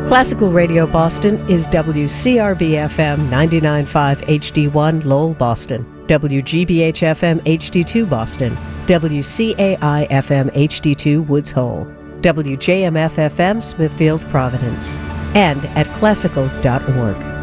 Classical Radio Boston is WCRB-FM 99.5 HD1 Lowell, Boston, WGBH-FM HD2 Boston, WCAI-FM HD2 Woods Hole, WJMF-FM Smithfield, Providence, and at classical.org.